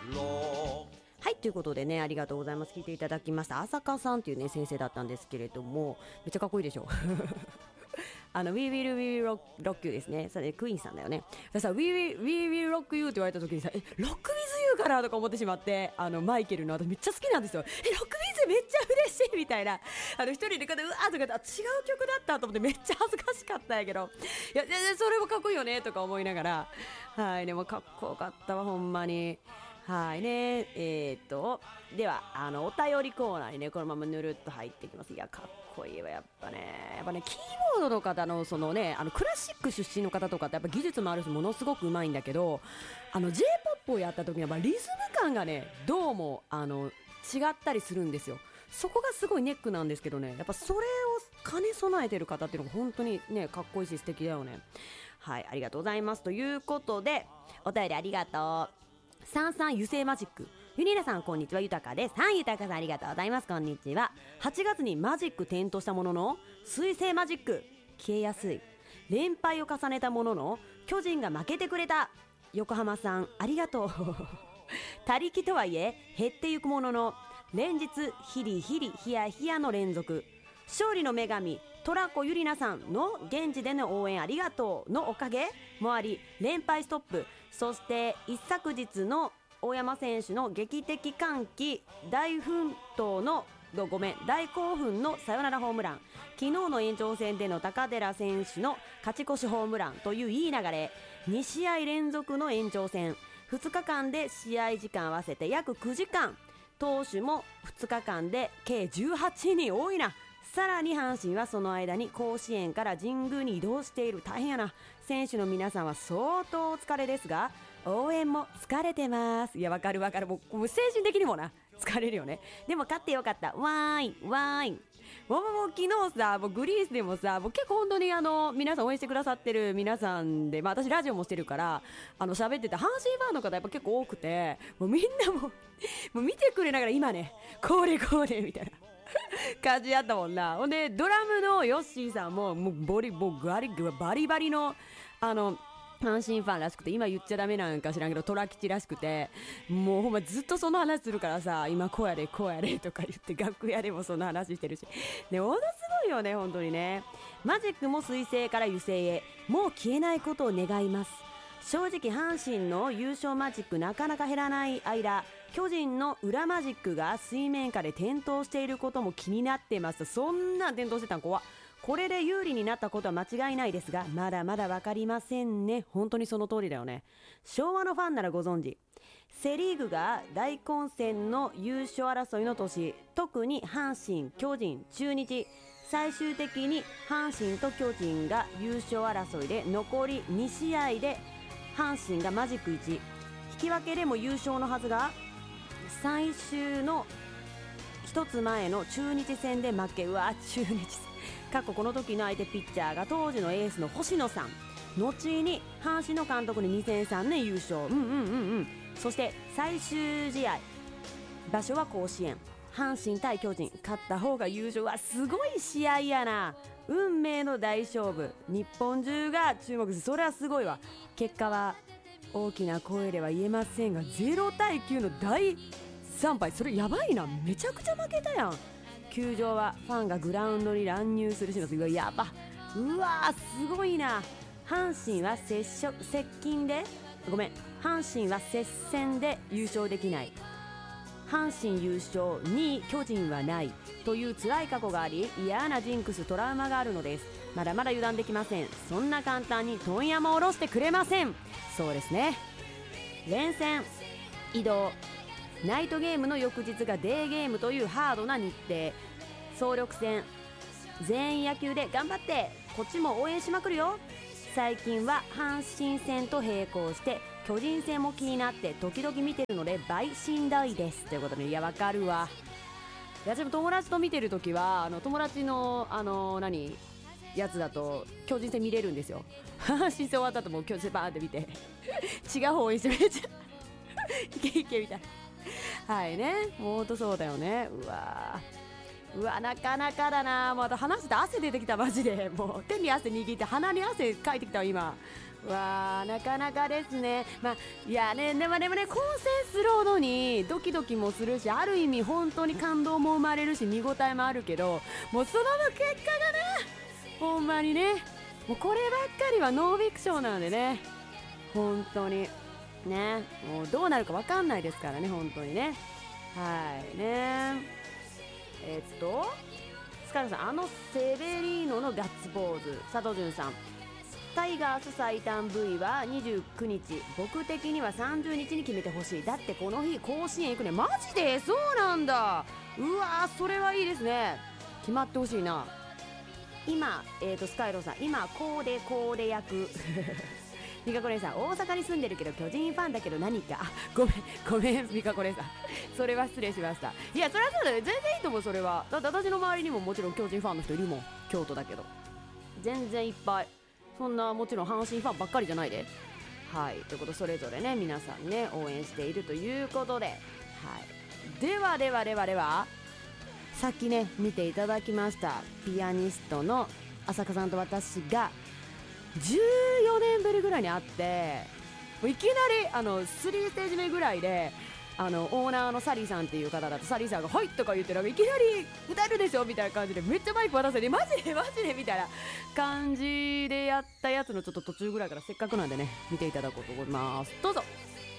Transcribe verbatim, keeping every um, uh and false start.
はい、ということでね、ありがとうございます。聞いていただきました浅香さんっていうね先生だったんですけれども、めっちゃかっこいいでしょあの We will, we will rock you ですね。それクイーンさんだよね。でさ We will, we will rock you って言われた時にさ、えロックウィズユーかなとか思ってしまって、あのマイケルの私めっちゃ好きなんですよ。えロックウィズめっちゃ嬉しいみたいな、あの一人でこうやってうわーとか違う曲だったと思ってめっちゃ恥ずかしかったんやけど、いや全然それもかっこいいよねとか思いながら、はいでもかっこよかったわほんまに。はいね、えー、っとではあのお便りコーナーにねこのままぬるっと入っていきます。いやかっこいいわやっぱね。やっぱねキーボードの方のそのねあのクラシック出身の方とかってやっぱ技術もあるしものすごくうまいんだけど、あの J-ポップ をやった時にやっぱリズム感がねどうもあの違ったりするんですよ。そこがすごいネックなんですけどね、やっぱそれを兼ね備えてる方っていうのが本当にねかっこいいし素敵だよね。はいありがとうございます。ということでお便りありがとう。さんさん油性マジックユニーナさんこんにちは、ゆたかです。さんゆたかさんありがとうございます。こんにちは。はちがつにマジック点灯したものの水星マジック消えやすい。連敗を重ねたものの巨人が負けてくれた。横浜さんありがとう他力とはいえ減ってゆくものの連日ヒリヒリヒヤヒヤの連続。勝利の女神トラコゆりなさんの現地での応援ありがとうのおかげもあり連敗ストップ。そして一昨日の大山選手の劇的歓喜大奮闘のごめん大興奮のサヨナラホームラン、昨日の延長戦での高寺選手の勝ち越しホームランといういい流れ、にしあい連続の延長戦、ふつかかんで試合時間合わせて約くじかん、投手もふつかかんで計じゅうはちにん、多いな。さらに阪神はその間に甲子園から神宮に移動している。大変やな。選手の皆さんは相当お疲れですが応援も疲れてます。いやわかるわかる、もう精神的にもな疲れるよね。でも勝ってよかった。わーいわーい。もうもう昨日さもうグリースでもさもう結構本当にあの皆さん応援してくださってる皆さんで、まあ、私ラジオもしてるからあの喋ってて阪神ファンの方やっぱ結構多くて、もうみんなももう見てくれながら今ねこれこれみたいな感じやったもんな。ほんでドラムのヨッシーさんももうボリボガリバリバリのあの阪神ファンらしくて、今言っちゃダメなんか知らんけど虎吉らしくて、もうほんまずっとその話するからさ、今こうやでこうやでとか言って楽屋でもその話してるし、でものすごいよね本当にね。マジックも水星から油星へもう消えないことを願います。正直阪神の優勝マジックなかなか減らない間、巨人の裏マジックが水面下で点灯していることも気になってます。そんな点灯してたん怖っ。これで有利になったことは間違いないですが、まだまだ分かりませんね。本当にその通りだよね。昭和のファンならご存知、セリーグが大混戦の優勝争いの年、特に阪神、巨人、中日、最終的に阪神と巨人が優勝争いで残りにしあいで阪神がマジックいち、引き分けでも優勝のはずが最終の一つ前の中日戦で負け。うわ中日過去この時の相手ピッチャーが当時のエースの星野さん、後に阪神の監督ににせんさんねん優勝。うんうんうんうん。そして最終試合場所は甲子園、阪神対巨人、勝った方が優勝。はすごい試合やな。運命の大勝負、日本中が注目する。それはすごいわ。結果は大きな声では言えませんがゼロたいきゅうの大惨敗。それやばいな、めちゃくちゃ負けたやん。球場はファンがグラウンドに乱入するシーンがすごい。やば、うわーすごいな。阪神は接触接近でごめん阪神は接戦で優勝できない、阪神優勝にい巨人はないという辛い過去があり、嫌なジンクストラウマがあるのです。まだまだ油断できません。そんな簡単に問屋も下ろしてくれません。そうですね、連戦移動、ナイトゲームの翌日がデーゲームというハードな日程、総力戦、全員野球で頑張ってこっちも応援しまくるよ。最近は阪神戦と並行して巨人戦も気になって時々見てるので倍しんどいですということで、いやわかるわ。いやでも友達と見てるときはあの友達のあの何やつだと巨人戦見れるんですよ。阪神戦終わった後も巨人戦バーンって見て違う方応援してめっちゃいけいけみたいな。はいね、もうほんとそうだよね。うわうわなかなかだな。また話して汗出てきたマジで。もう手に汗握って鼻に汗かいてきたわ今。 わーなかなかですね。まあいやね、でもでもね、構成するほどにドキドキもするし、ある意味本当に感動も生まれるし見応えもあるけど、もうその結果がね、ほんまにね、もうこればっかりはノンフィクションなんでね、本当にね、もうどうなるか分かんないですからね、本当にね。はいね。えー、っとスカイラさん、あのセベリーノのガッツポーズ。佐藤潤さん、タイガース最短 ブイ はにじゅうくにち、僕的にはさんじゅうにちに決めてほしい。だってこの日甲子園行くね。マジでそうなんだ。うわー、それはいいですね。決まってほしいな。今、えー、とスカイローさん、今こうでこうで役ミカコレンさん、大阪に住んでるけど巨人ファンだけど何か、あ、ごめんごめんミカコレンさん、それは失礼しました。いや、それはそうだよ、全然いいと思う。それはだって私の周りにももちろん巨人ファンの人いるもん。京都だけど全然いっぱい。そんなもちろん阪神ファンばっかりじゃないで。はい、ということでそれぞれね皆さんね応援しているということで、はい、ではではではではさっきね見ていただきましたピアニストの浅香さんと私がじゅうよねんぶりぐらいに会って、もういきなりあのスリーステージ目ぐらいで、あのオーナーのサリーさんっていう方だと、サリーさんがはいとか言って、なんかいきなり歌えるでしょみたいな感じでめっちゃマイク渡せて、マジでマジでみたいな感じでやったやつのちょっと途中ぐらいから、せっかくなんでね見ていただこうと思います。どうぞ。